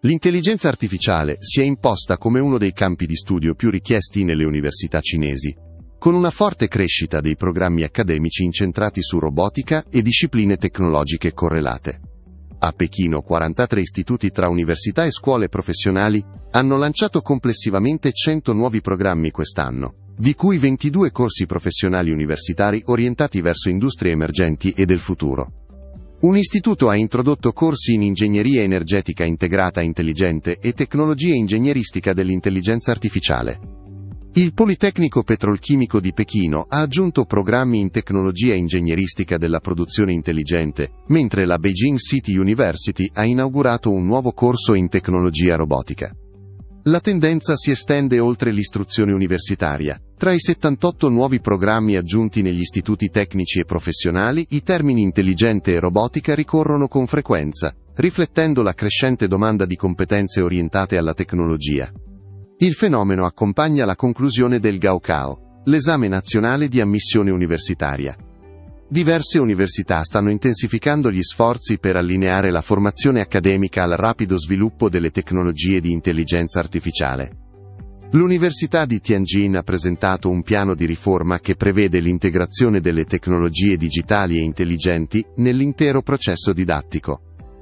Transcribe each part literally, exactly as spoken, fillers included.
L'intelligenza artificiale si è imposta come uno dei campi di studio più richiesti nelle università cinesi, con una forte crescita dei programmi accademici incentrati su robotica e discipline tecnologiche correlate. A Pechino quarantatré istituti tra università e scuole professionali hanno lanciato complessivamente cento nuovi programmi quest'anno, di cui ventidue corsi professionali universitari orientati verso industrie emergenti e del futuro. Un istituto ha introdotto corsi in ingegneria energetica integrata intelligente e tecnologia ingegneristica dell'intelligenza artificiale. Il Politecnico Petrolchimico di Pechino ha aggiunto programmi in tecnologia ingegneristica della produzione intelligente, mentre la Beijing City University ha inaugurato un nuovo corso in tecnologia robotica. La tendenza si estende oltre l'istruzione universitaria. Tra i settantotto nuovi programmi aggiunti negli istituti tecnici e professionali, i termini intelligente e robotica ricorrono con frequenza, riflettendo la crescente domanda di competenze orientate alla tecnologia. Il fenomeno accompagna la conclusione del Gaokao, l'esame nazionale di ammissione universitaria. Diverse università stanno intensificando gli sforzi per allineare la formazione accademica al rapido sviluppo delle tecnologie di intelligenza artificiale. L'Università di Tianjin ha presentato un piano di riforma che prevede l'integrazione delle tecnologie digitali e intelligenti nell'intero processo didattico.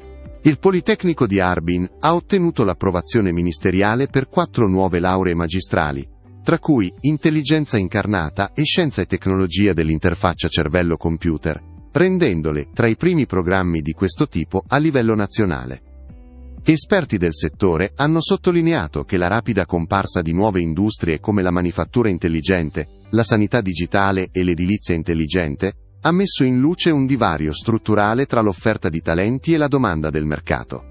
Il Politecnico di Harbin ha ottenuto l'approvazione ministeriale per quattro nuove lauree magistrali, tra cui Intelligenza incarnata e Scienza e tecnologia dell'interfaccia cervello-computer, rendendole tra i primi programmi di questo tipo a livello nazionale. Esperti del settore hanno sottolineato che la rapida comparsa di nuove industrie come la manifattura intelligente, la sanità digitale e l'edilizia intelligente ha messo in luce un divario strutturale tra l'offerta di talenti e la domanda del mercato.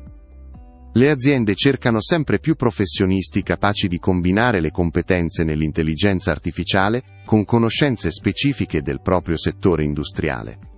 Le aziende cercano sempre più professionisti capaci di combinare le competenze nell'intelligenza artificiale con conoscenze specifiche del proprio settore industriale.